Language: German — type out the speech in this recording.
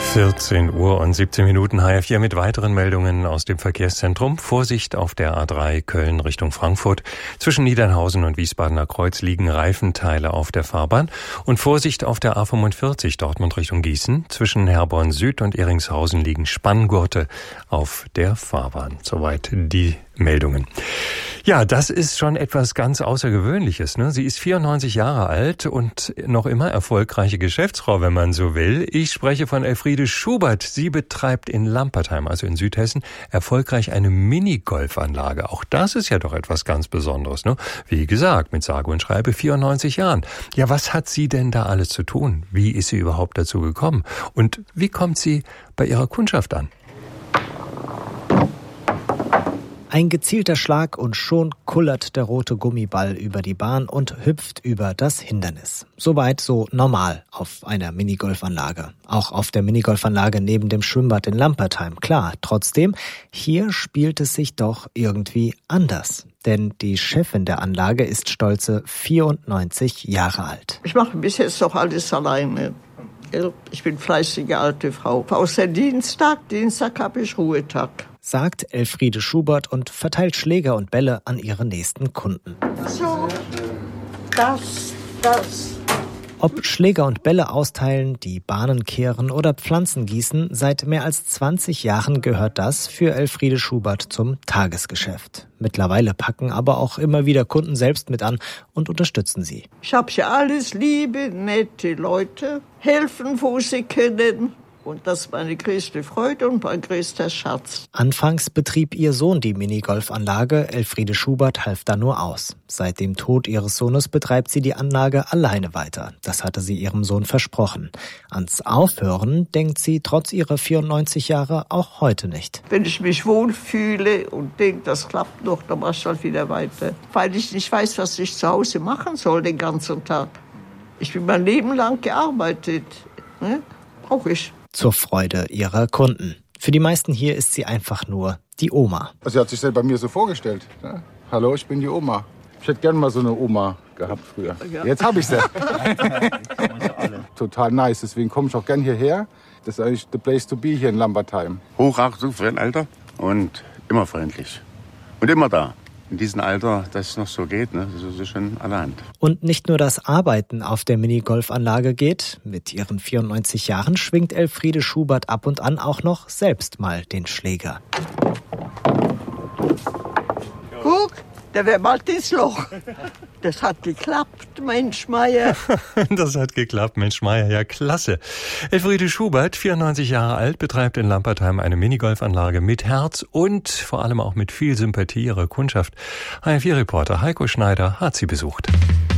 14 Uhr und 17 Minuten HR4 mit weiteren Meldungen aus dem Verkehrszentrum. Vorsicht auf der A3 Köln Richtung Frankfurt. Zwischen Niedernhausen und Wiesbadener Kreuz liegen Reifenteile auf der Fahrbahn. Und Vorsicht auf der A45 Dortmund Richtung Gießen. Zwischen Herborn Süd und Eringshausen liegen Spanngurte auf der Fahrbahn. Soweit die Meldungen. Ja, das ist schon etwas ganz Außergewöhnliches, ne? Sie ist 94 Jahre alt und noch immer erfolgreiche Geschäftsfrau, wenn man so will. Ich spreche von Elfriede Schubert. Sie betreibt in Lampertheim, also in Südhessen, erfolgreich eine Minigolfanlage. Auch das ist ja doch etwas ganz Besonderes, ne? Wie gesagt, mit sage und schreibe 94 Jahren. Ja, was hat sie denn da alles zu tun? Wie ist sie überhaupt dazu gekommen? Und wie kommt sie bei ihrer Kundschaft an? Ein gezielter Schlag und schon kullert der rote Gummiball über die Bahn und hüpft über das Hindernis. Soweit so normal auf einer Minigolfanlage. Auch auf der Minigolfanlage neben dem Schwimmbad in Lampertheim, klar. Trotzdem, hier spielt es sich doch irgendwie anders. Denn die Chefin der Anlage ist stolze 94 Jahre alt. Ich mache bis jetzt doch alles alleine. Ich bin fleißige alte Frau. Außer Dienstag habe ich Ruhetag, sagt Elfriede Schubert und verteilt Schläger und Bälle an ihre nächsten Kunden. So, das. Ob Schläger und Bälle austeilen, die Bahnen kehren oder Pflanzen gießen, seit mehr als 20 Jahren gehört das für Elfriede Schubert zum Tagesgeschäft. Mittlerweile packen aber auch immer wieder Kunden selbst mit an und unterstützen sie. Ich habe ja alles liebe, nette Leute, helfen, wo sie können. Und das ist meine größte Freude und mein größter Schatz. Anfangs betrieb ihr Sohn die Minigolfanlage. Elfriede Schubert half da nur aus. Seit dem Tod ihres Sohnes betreibt sie die Anlage alleine weiter. Das hatte sie ihrem Sohn versprochen. Ans Aufhören denkt sie trotz ihrer 94 Jahre auch heute nicht. Wenn ich mich wohlfühle und denke, das klappt noch, dann mache ich halt wieder weiter. Weil ich nicht weiß, was ich zu Hause machen soll den ganzen Tag. Ich bin mein Leben lang gearbeitet. Ne? Brauche ich. Zur Freude ihrer Kunden. Für die meisten hier ist sie einfach nur die Oma. Also sie hat sich selber bei mir so vorgestellt. Ja? Hallo, ich bin die Oma. Ich hätte gerne mal so eine Oma gehabt früher. Ja. Jetzt habe ich sie. Total nice, deswegen komme ich auch gern hierher. Das ist eigentlich the place to be hier in Lampertheim. Hochachtung für ein Alter und immer freundlich. Und immer da. In diesem Alter, dass es noch so geht, ne? Das ist schon allerhand. Und nicht nur das Arbeiten auf der Minigolfanlage geht. Mit ihren 94 Jahren schwingt Elfriede Schubert ab und an auch noch selbst mal den Schläger. Guck, der wäre bald ins Loch. Das hat geklappt, Mensch Meier. Das hat geklappt, Mensch Meier, ja klasse. Elfriede Schubert, 94 Jahre alt, betreibt in Lampertheim eine Minigolfanlage mit Herz und vor allem auch mit viel Sympathie ihrer Kundschaft. HR4-Reporter Heiko Schneider hat sie besucht.